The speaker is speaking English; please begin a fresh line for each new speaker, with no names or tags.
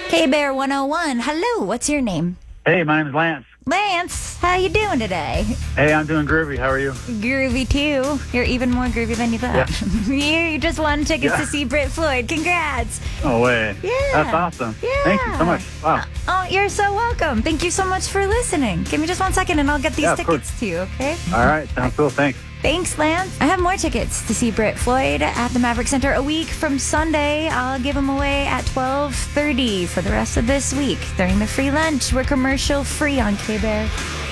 K-Bear 101. Hello, what's your name?
Hey, my name is Lance.
Lance, how you doing today?
Hey, I'm doing groovy. How are you?
Groovy too. You're even more groovy than you thought.
Yeah.
You just won tickets
Yeah.
to see Brit Floyd. Congrats.
No way.
Yeah.
That's awesome.
Yeah.
Thank you so much. Wow.
Oh, you're so welcome. Thank you so much for listening. Give me just 1 second and I'll get these
Yeah, of
tickets
course.
to you, okay?
All right. Sounds cool. Thanks.
Thanks, Lance. I have more tickets to see Brit Floyd at the Maverick Center a week from Sunday. I'll give them away at 12:30 for the rest of this week during the free lunch. We're commercial free on K-Bear.